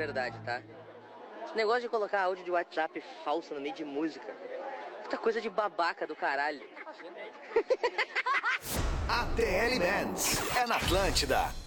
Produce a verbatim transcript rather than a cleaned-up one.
verdade, tá? Esse negócio de colocar áudio de WhatsApp falso no meio de música. Puta coisa de babaca do caralho. A T L Bands é na Atlântida.